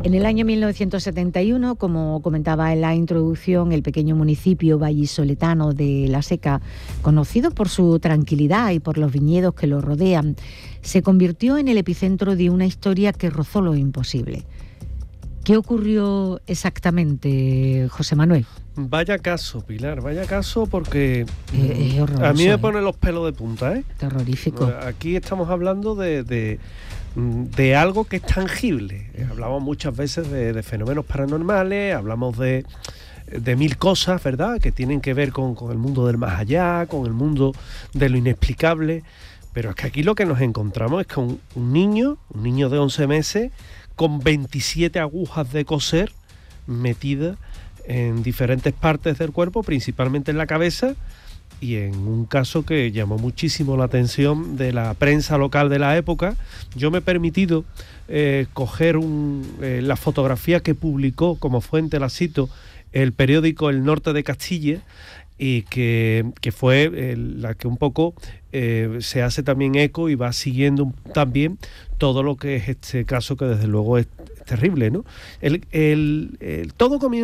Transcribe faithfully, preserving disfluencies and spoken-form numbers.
En el año mil novecientos setenta y uno, como comentaba en la introducción, el pequeño municipio vallisoletano de La Seca, conocido por su tranquilidad y por los viñedos que lo rodean, se convirtió en el epicentro de una historia que rozó lo imposible. ¿Qué ocurrió exactamente, José Manuel? Vaya caso, Pilar, vaya caso, porque eh, es horroroso, a mí me ¿eh? pone los pelos de punta, ¿eh? Terrorífico. Aquí estamos hablando de... de de algo que es tangible. Hablamos muchas veces de, de fenómenos paranormales, hablamos de, de mil cosas, ¿verdad?, que tienen que ver con, con el mundo del más allá, con el mundo de lo inexplicable, pero es que aquí lo que nos encontramos es con un niño, un niño de once meses, con veintisiete agujas de coser metidas en diferentes partes del cuerpo, principalmente en la cabeza, y en un caso que llamó muchísimo la atención de la prensa local de la época. Yo me he permitido eh, coger un, eh, la fotografía que publicó, como fuente la cito, el periódico El Norte de Castilla, y que, que fue eh, la que un poco eh, se hace también eco y va siguiendo también todo lo que es este caso, que desde luego es terrible, ¿no? El, el, el, todo comienza